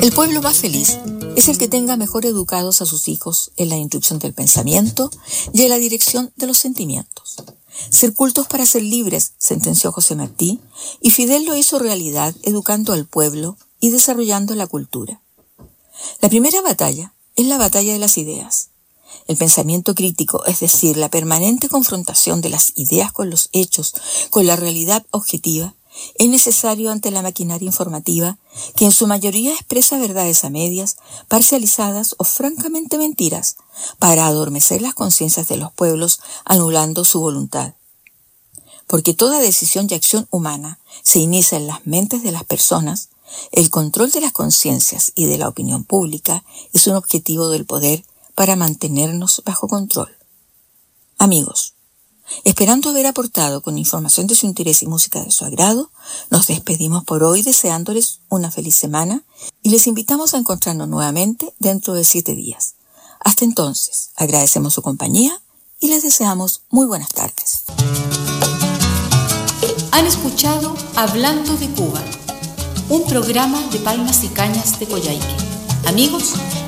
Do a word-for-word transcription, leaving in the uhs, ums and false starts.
El pueblo más feliz es el que tenga mejor educados a sus hijos en la instrucción del pensamiento y en la dirección de los sentimientos. Ser cultos para ser libres, sentenció José Martí, y Fidel lo hizo realidad educando al pueblo y desarrollando la cultura. La primera batalla es la batalla de las ideas. El pensamiento crítico, es decir, la permanente confrontación de las ideas con los hechos, con la realidad objetiva, es necesario ante la maquinaria informativa que en su mayoría expresa verdades a medias, parcializadas o francamente mentiras, para adormecer las conciencias de los pueblos, anulando su voluntad. Porque toda decisión y acción humana se inicia en las mentes de las personas, el control de las conciencias y de la opinión pública es un objetivo del poder para mantenernos bajo control. Amigos, esperando haber aportado con información de su interés y música de su agrado, nos despedimos por hoy deseándoles una feliz semana y les invitamos a encontrarnos nuevamente dentro de siete días. Hasta entonces, agradecemos su compañía y les deseamos muy buenas tardes. Han escuchado Hablando de Cuba, un programa de Palmas y Cañas de Coyhaique. Amigos,